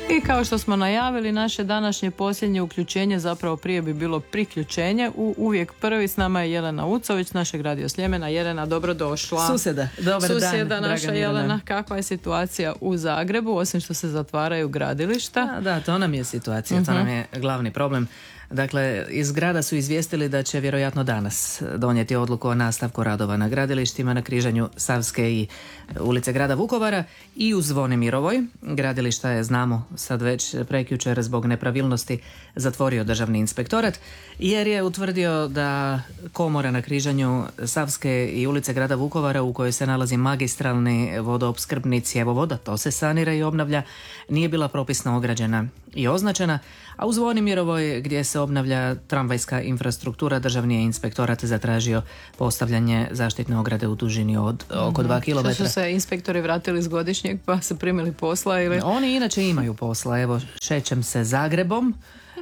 I kao što smo najavili, naše današnje posljednje uključenje, zapravo prije bi bilo priključenje, uvijek prvi s nama je Jelena Ucović, našeg Radio Sljemena. Jelena, dobrodošla. Susjeda, dobar dan. Susjeda naša Jelena, kakva je situacija u Zagrebu, osim što se zatvaraju gradilišta? Da, to nam je situacija, to nam je glavni problem. Dakle, iz grada su izvijestili da će vjerojatno danas donijeti odluku o nastavku radova na gradilištima na križanju Savske i ulice grada Vukovara i u Zvonimirovoj. Gradilišta je, znamo, sad već prekjučer zbog nepravilnosti zatvorio državni inspektorat jer je utvrdio da komora na križanju Savske i ulice grada Vukovara u kojoj se nalazi magistralni vodoopskrbni cjevovoda, to se sanira i obnavlja, nije bila propisno ograđena i označena, a u Zvonimirovoj gdje se obnavlja tramvajska infrastruktura državni je inspektorat zatražio postavljanje zaštitne ograde u dužini od oko 2 km. Što su se inspektori vratili s godišnjeg pa su primili posla ili? Oni inače imaju posla, evo šećem se Zagrebom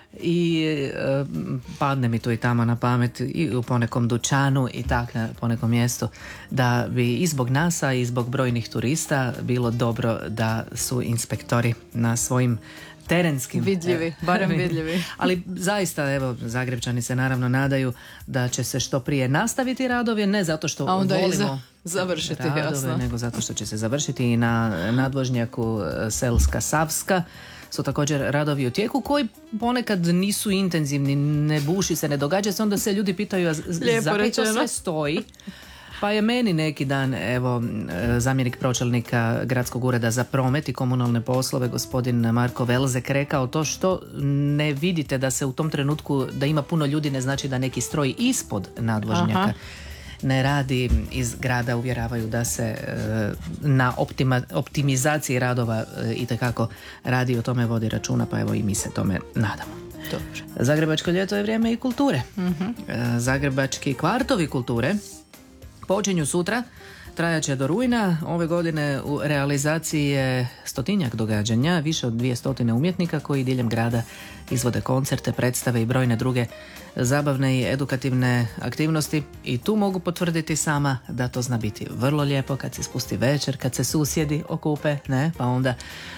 i padne mi tu i tamo na pamet i u ponekom dućanu i tak na ponekom mjestu da bi i zbog nas i zbog brojnih turista bilo dobro da su inspektori na svojim terenskim. Vidljivi, barem vidljivi. Ali zaista, evo, Zagrebčani se naravno nadaju da će se što prije nastaviti radovi, ne zato što volimo završiti radove, jasno, nego zato što će se završiti i na nadvožnjaku Selska Savska su također radovi u tijeku koji ponekad nisu intenzivni, ne buši se, ne događa se, onda se ljudi pitaju zakaj to sve stoji. Pa je meni neki dan, evo, zamjenik pročelnika Gradskog ureda za promet i komunalne poslove, gospodin Marko Velzek, rekao to što ne vidite da se u tom trenutku, da ima puno ljudi, ne znači da neki stroj ispod nadvožnjaka ne radi. Iz grada uvjeravaju da se na optimizaciji radova itekako radi, o tome vodi računa, pa evo i mi se tome nadamo. Dobro. Zagrebačko ljeto je vrijeme i kulture. Zagrebački kvartovi kulture počinju sutra, trajaće do rujna. Ove godine u realizaciji je 100-tinjak događanja, više od 200 umjetnika koji diljem grada izvode koncerte, predstave i brojne druge zabavne i edukativne aktivnosti. I tu mogu potvrditi sama da to zna biti vrlo lijepo kad se spusti večer, kad se susjedi okupe, ne? Pa onda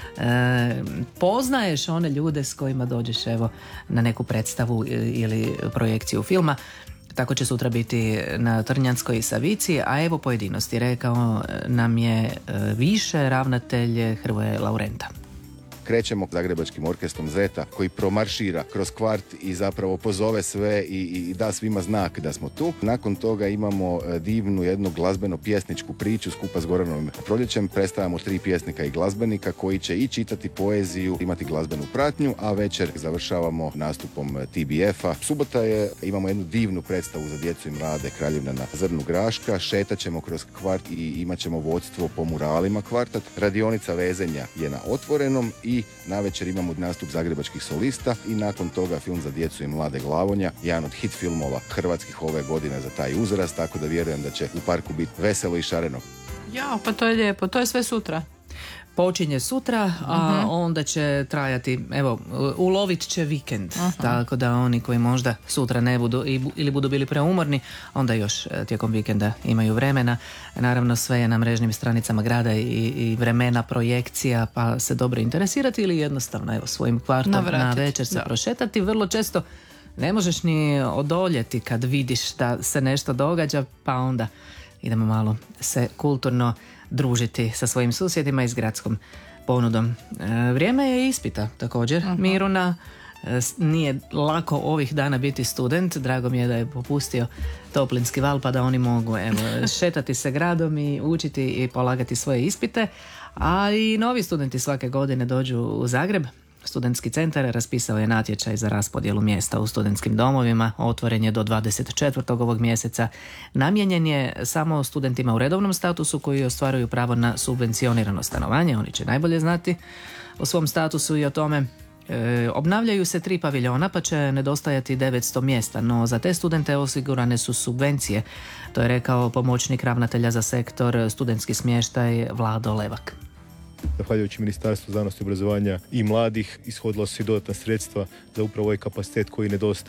poznaješ one ljude s kojima dođeš evo na neku predstavu ili projekciju filma. Tako će sutra biti na Trnjanskoj Savici, a evo pojedinosti rekao nam je više ravnatelj Hrvoje Laurenta. Krećemo Zagrebačkim orkestrom Zeta koji promaršira kroz kvart i zapravo pozove sve i da svima znak da smo tu. Nakon toga imamo divnu jednu glazbeno-pjesničku priču skupa s Goranom Proljećem. Predstavljamo 3 pjesnika i glazbenika koji će i čitati poeziju, imati glazbenu pratnju, a večer završavamo nastupom TBF-a. Subota je, imamo jednu divnu predstavu za djecu i mlade, Kraljevna na zrnu graška. Šetat ćemo kroz kvart i imat ćemo vodstvo po muralima kvarta. Radionica vezenja je na otvorenom i navečer imamo nastup zagrebačkih solista i nakon toga film za djecu i mlade Glavonja, jedan od hit filmova hrvatskih ove godine za taj uzrast, tako da vjerujem da će u parku biti veselo i šareno. Ja, pa to je lijepo, to je sve sutra. Počinje sutra, a onda će trajati, evo, ulovit će vikend, tako da oni koji možda sutra ne budu ili budu bili preumorni, onda još tijekom vikenda imaju vremena. Naravno sve je na mrežnim stranicama grada i vremena projekcija, pa se dobro interesirati ili jednostavno evo, svojim kvartom na večer se prošetati. Vrlo često ne možeš ni odoljeti kad vidiš da se nešto događa, pa onda idemo malo se kulturno družiti sa svojim susjedima i s gradskom ponudom. Vrijeme je ispita također. Miruna, nije lako ovih dana biti student. Drago mi je da je popustio toplinski val pa da oni mogu šetati se gradom i učiti i polagati svoje ispite. A i novi studenti svake godine dođu u Zagreb. Studentski centar raspisao je natječaj za raspodjelu mjesta u studentskim domovima. Otvoren je do 24. ovog mjeseca. Namijenjen je samo studentima u redovnom statusu koji ostvaruju pravo na subvencionirano stanovanje. Oni će najbolje znati o svom statusu i o tome. Obnavljaju se 3 paviljona pa će nedostajati 900 mjesta, no za te studente osigurane su subvencije. To je rekao pomoćnik ravnatelja za sektor studentski smještaj Vlado Levak. Zahvaljujući Ministarstvu znanosti, obrazovanja i mladih ishodila su i dodatna sredstva za upravo ovaj kapacitet koji nedostaje.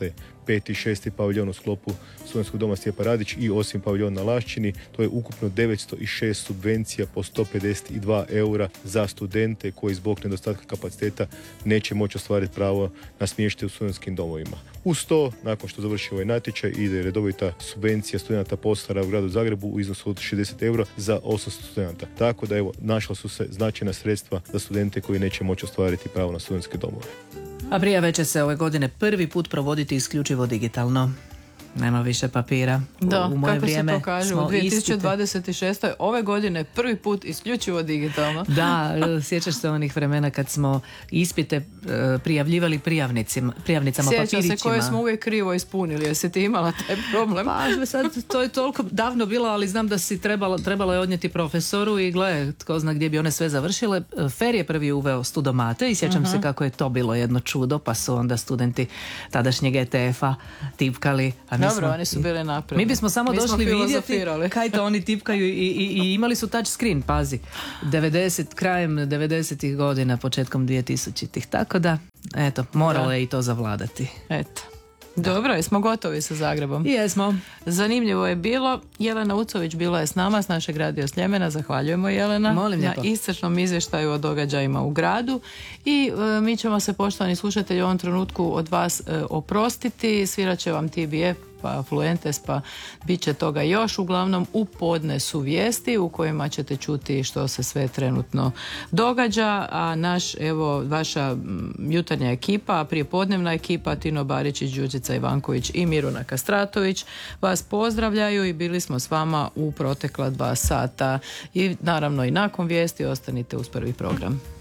5. i 6. paviljon u sklopu Studentskog doma Stjepa Radić i 8. paviljon na Lašćini. To je ukupno 906 subvencija po 152 eura za studente koji zbog nedostatka kapaciteta neće moći ostvariti pravo na smještaj u studentskim domovima. Uz to, nakon što završi ovaj natječaj, ide redovita subvencija studenta postara u gradu Zagrebu u iznosu od 60 eura za 800 studenta. Tako da, evo, našla su se značajna sredstva za studente koji neće moći ostvariti pravo na studentske domove. A prijave će se ove godine prvi put provoditi isključivo digitalno. Nema više papira. Da, u moje kako vrijeme se to kaže, u 2026. ove godine prvi put isključivo digitalno. Da, sjećaš se onih vremena kad smo ispite prijavljivali prijavnicama, papirićima. Sjećam se koje smo uvijek krivo ispunili. Jesi ti imala taj problem? Pa sad, to je toliko davno bilo, ali znam da si trebalo je odnijeti profesoru i gle, tko zna gdje bi one sve završile. FER je prvi uveo studomate i sjećam se kako je to bilo jedno čudo, pa su onda studenti tadašnjeg ETF-a tipkali. Dobro, oni su bili napredni. Mi bismo samo došli vidjeti kaj to oni tipkaju i imali su touch screen, pazi. Krajem 90-ih godina, početkom 2000-ih. Tako da, eto, moralo je i to zavladati. Eto. Dobro, jesmo gotovi sa Zagrebom? Jesmo. Zanimljivo je bilo. Jelena Ucović bila je s nama, s našeg Radio Sljemena. Zahvaljujemo, Jelena, na iscrpnom izvještaju o događajima u gradu. I mi ćemo se, poštovani slušatelji, u ovom trenutku od vas oprostiti. Svirat će vam TBF, pa Fluentes, pa bit će toga još. Uglavnom, u podne su vijesti u kojima ćete čuti što se sve trenutno događa, a vaša jutarnja ekipa, prijepodnevna ekipa, Tino Baričić, Đurđica Ivanković i Miruna Kastratović vas pozdravljaju i bili smo s vama u protekla 2 sata i naravno i nakon vijesti ostanite uz prvi program.